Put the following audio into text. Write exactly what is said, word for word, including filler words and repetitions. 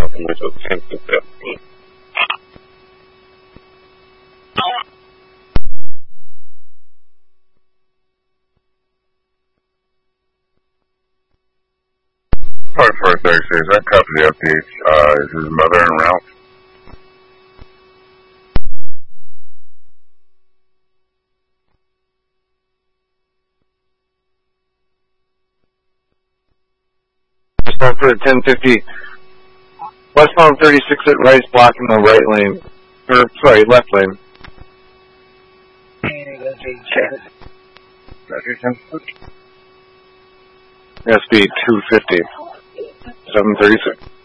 commercial ten to fifteen. twenty-four thirty-six, I copy the updates. Uh, is his mother en route? Westbound for ten fifty. Westbound thirty-six at Rice blocking the right lane. Or, sorry, left lane. S B two fifty. seven thirty-six.